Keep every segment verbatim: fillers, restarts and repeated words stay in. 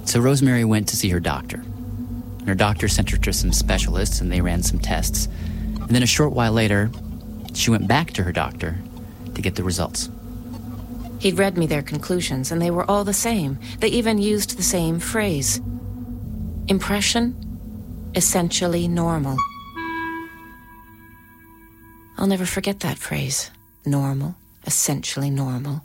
So Rosemary went to see her doctor. And her doctor sent her to some specialists, and they ran some tests. And then a short while later, she went back to her doctor to get the results. He'd read me their conclusions, and they were all the same. They even used the same phrase. Impression, essentially normal. I'll never forget that phrase. Normal, essentially normal.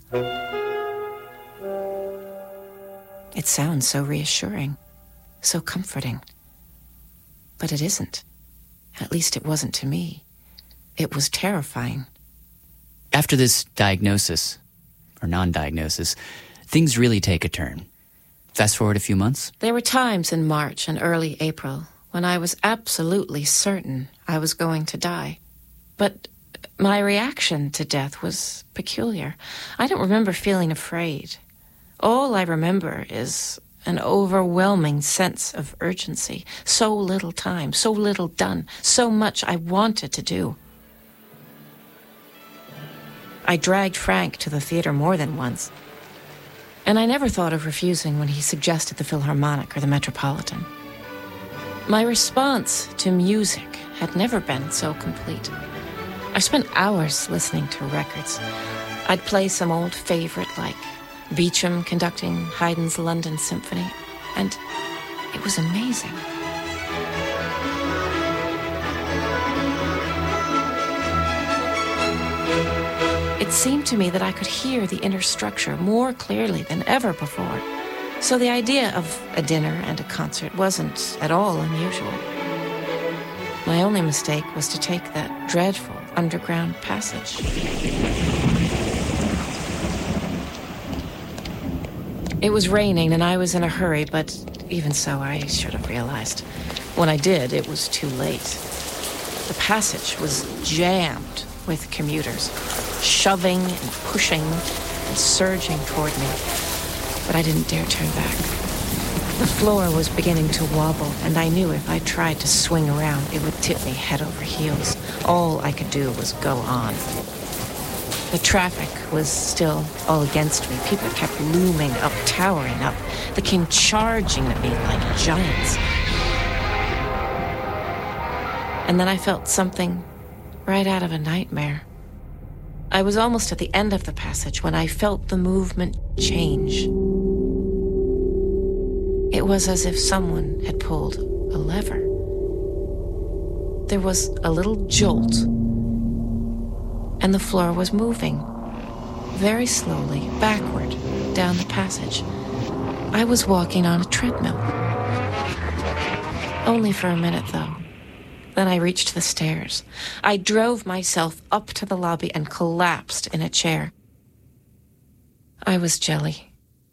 It sounds so reassuring, so comforting. But it isn't. At least it wasn't to me. It was terrifying. After this diagnosis, or non-diagnosis, things really take a turn. Fast forward a few months. There were times in March and early April when I was absolutely certain I was going to die. But my reaction to death was peculiar. I don't remember feeling afraid. All I remember is an overwhelming sense of urgency. So little time, so little done, so much I wanted to do. I dragged Frank to the theater more than once, and I never thought of refusing when he suggested the Philharmonic or the Metropolitan. My response to music had never been so complete. I spent hours listening to records. I'd play some old favorite like Beecham conducting Haydn's London Symphony, and it was amazing. It seemed to me that I could hear the inner structure more clearly than ever before. So the idea of a dinner and a concert wasn't at all unusual. My only mistake was to take that dreadful underground passage. It was raining and I was in a hurry, but even so, I should have realized. When I did, it was too late. The passage was jammed with commuters, shoving and pushing and surging toward me. But I didn't dare turn back. The floor was beginning to wobble, and I knew if I tried to swing around, it would tip me head over heels. All I could do was go on. The traffic was still all against me. People kept looming up, towering up. They came charging at me like giants. And then I felt something right out of a nightmare. I was almost at the end of the passage when I felt the movement change. It was as if someone had pulled a lever. There was a little jolt, and the floor was moving, very slowly, backward, down the passage. I was walking on a treadmill. Only for a minute, though. Then I reached the stairs. I drove myself up to the lobby and collapsed in a chair. I was jelly.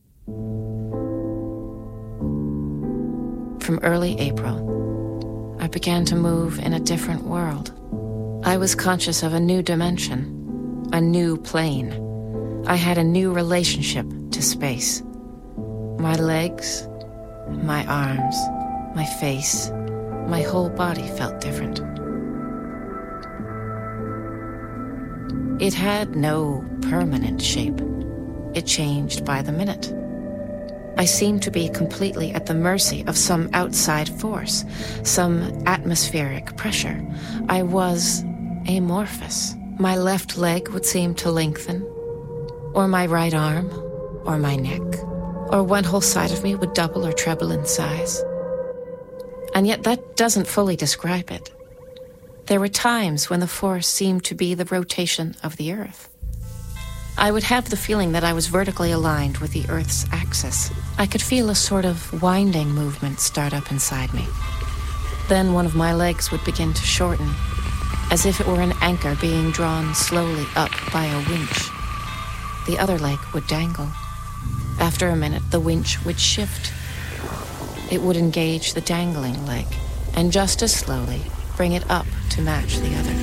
From early April, I began to move in a different world. I was conscious of a new dimension, a new plane. I had a new relationship to space. My legs, my arms, my face, my whole body felt different. It had no permanent shape. It changed by the minute. I seemed to be completely at the mercy of some outside force, some atmospheric pressure. I was amorphous. My left leg would seem to lengthen, or my right arm, or my neck, or one whole side of me would double or treble in size. And yet that doesn't fully describe it. There were times when the force seemed to be the rotation of the Earth. I would have the feeling that I was vertically aligned with the Earth's axis. I could feel a sort of winding movement start up inside me. Then one of my legs would begin to shorten, as if it were an anchor being drawn slowly up by a winch. The other leg would dangle. After a minute, the winch would shift. It would engage the dangling leg, and just as slowly bring it up to match the other.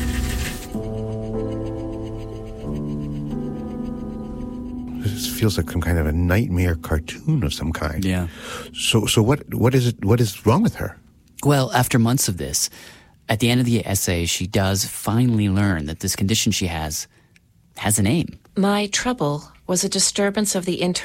This feels like some kind of a nightmare cartoon of some kind. Yeah. So, so what? What is it? What is wrong with her? Well, after months of this, at the end of the essay, she does finally learn that this condition she has has a name. My trouble was a disturbance of the inter